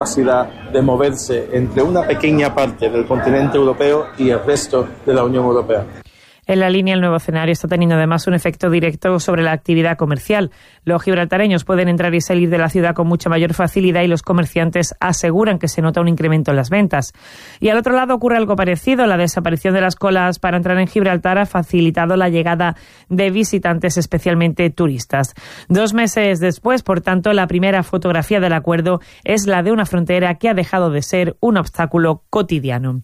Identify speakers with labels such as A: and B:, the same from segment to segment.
A: capacidad de moverse entre una pequeña parte del continente europeo y el resto de la Unión Europea.
B: En la línea, el nuevo escenario está teniendo además un efecto directo sobre la actividad comercial. Los gibraltareños pueden entrar y salir de la ciudad con mucha mayor facilidad y los comerciantes aseguran que se nota un incremento en las ventas. Y al otro lado ocurre algo parecido. La desaparición de las colas para entrar en Gibraltar ha facilitado la llegada de visitantes, especialmente turistas. 2 meses después, por tanto, la primera fotografía del acuerdo es la de una frontera que ha dejado de ser un obstáculo cotidiano.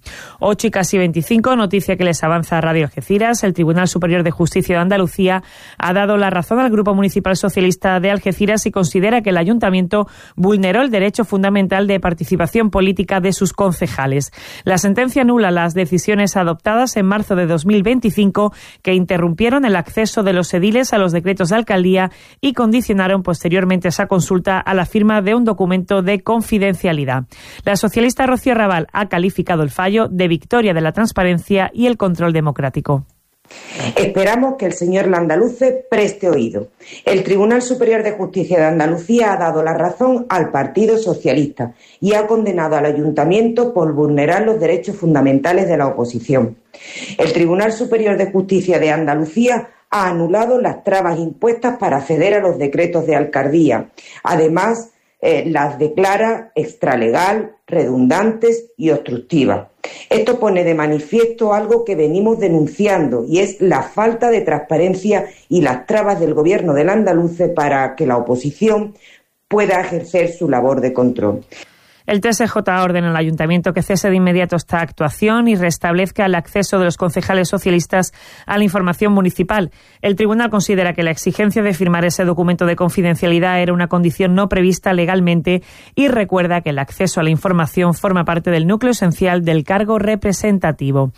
B: 8:25, noticia que les avanza Radio Algeciras. El Tribunal Superior de Justicia de Andalucía ha dado la razón al Grupo Municipal Socialista de Algeciras y considera que el Ayuntamiento vulneró el derecho fundamental de participación política de sus concejales. La sentencia anula las decisiones adoptadas en marzo de 2025 que interrumpieron el acceso de los ediles a los decretos de alcaldía y condicionaron posteriormente esa consulta a la firma de un documento de confidencialidad. La socialista Rocío Raval ha calificado el fallo de victoria de la transparencia y el control democrático.
C: Esperamos que el señor Landaluce preste oído. El Tribunal Superior de Justicia de Andalucía ha dado la razón al Partido Socialista y ha condenado al Ayuntamiento por vulnerar los derechos fundamentales de la oposición. El Tribunal Superior de Justicia de Andalucía ha anulado las trabas impuestas para acceder a los decretos de alcaldía. Además, las declara extralegal, redundantes y obstructivas. Esto pone de manifiesto algo que venimos denunciando y es la falta de transparencia y las trabas del gobierno del andaluce para que la oposición pueda ejercer su labor de control.
B: El TSJ ordena al Ayuntamiento que cese de inmediato esta actuación y restablezca el acceso de los concejales socialistas a la información municipal. El tribunal considera que la exigencia de firmar ese documento de confidencialidad era una condición no prevista legalmente y recuerda que el acceso a la información forma parte del núcleo esencial del cargo representativo.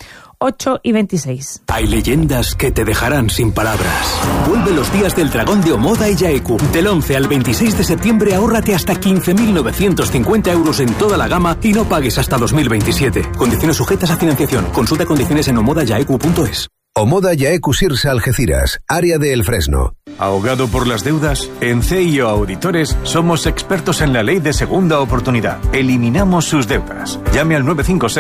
B: 8:26.
D: Hay leyendas que te dejarán sin palabras. Vuelve los días del dragón de Omoda y Yaeku. Del 11 al 26 de septiembre ahórrate hasta 15.950 euros en toda la gama y no pagues hasta 2027. Condiciones sujetas a financiación. Consulta condiciones en omodayaeku.es.
E: Omoda Yaeku Sirsa Algeciras, área de El Fresno.
F: ¿Ahogado por las deudas? En CIO Auditores somos expertos en la ley de segunda oportunidad. Eliminamos sus deudas. Llame al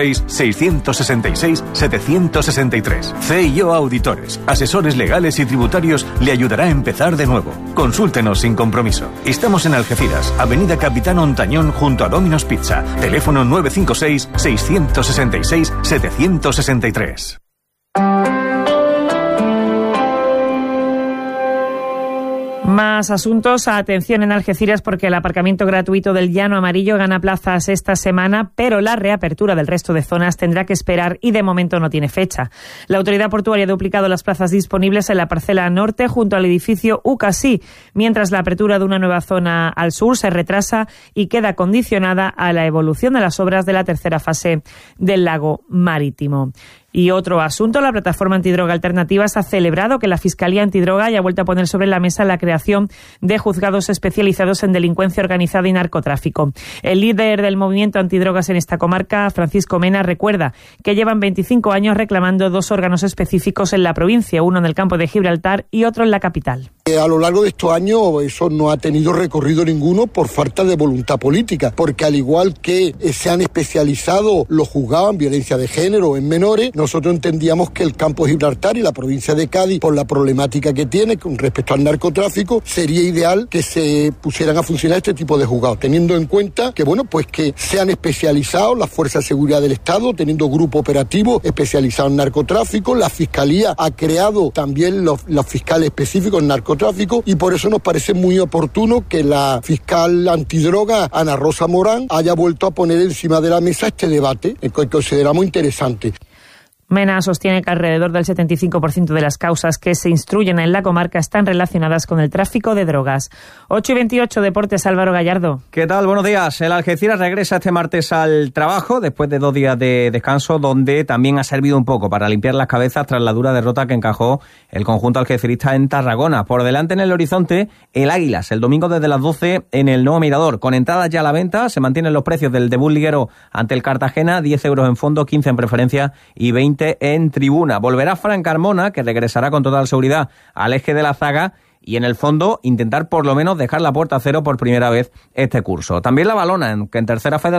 F: 956-666-763. CIO Auditores, asesores legales y tributarios, le ayudará a empezar de nuevo. Consúltenos sin compromiso. Estamos en Algeciras, Avenida Capitán Ontañón junto a Domino's Pizza. Teléfono 956-666-763.
B: Más asuntos. Atención en Algeciras porque el aparcamiento gratuito del Llano Amarillo gana plazas esta semana, pero la reapertura del resto de zonas tendrá que esperar y de momento no tiene fecha. La autoridad portuaria ha duplicado las plazas disponibles en la parcela norte junto al edificio UCASI, mientras la apertura de una nueva zona al sur se retrasa y queda condicionada a la evolución de las obras de la tercera fase del lago marítimo. Y otro asunto, la plataforma antidroga Alternativas ha celebrado que la Fiscalía Antidroga haya vuelto a poner sobre la mesa la creación de juzgados especializados en delincuencia organizada y narcotráfico. El líder del movimiento antidrogas en esta comarca, Francisco Mena, recuerda que llevan 25 años reclamando 2 órganos específicos en la provincia, uno en el campo de Gibraltar y otro en la capital.
G: A lo largo de estos años eso no ha tenido recorrido ninguno por falta de voluntad política, porque al igual que se han especializado los juzgados en violencia de género en menores, nosotros entendíamos que el campo de Gibraltar y la provincia de Cádiz, por la problemática que tiene con respecto al narcotráfico, sería ideal que se pusieran a funcionar este tipo de juzgados, teniendo en cuenta que, pues que sean especializados las fuerzas de seguridad del Estado, teniendo grupo operativo especializado en narcotráfico. La Fiscalía ha creado también los fiscales específicos en narcotráfico y por eso nos parece muy oportuno que la fiscal antidroga, Ana Rosa Morán, haya vuelto a poner encima de la mesa este debate, que consideramos interesante.
B: Mena sostiene que alrededor del 75% de las causas que se instruyen en la comarca están relacionadas con el tráfico de drogas. 8:28, Deportes, Álvaro Gallardo.
H: ¿Qué tal? Buenos días. El Algeciras regresa este martes al trabajo después de 2 días de descanso, donde también ha servido un poco para limpiar las cabezas tras la dura derrota que encajó el conjunto algecirista en Tarragona. Por delante en el horizonte, el Águilas, el domingo desde las 12 en el Nuevo Mirador. Con entradas ya a la venta, se mantienen los precios del debut liguero ante el Cartagena, 10 euros en fondo, 15 en preferencia y 20 en tribuna. Volverá Fran Carmona, que regresará con total seguridad al eje de la zaga, y en el fondo intentar por lo menos dejar la puerta a cero por primera vez este curso. También la Valona, que en tercera federación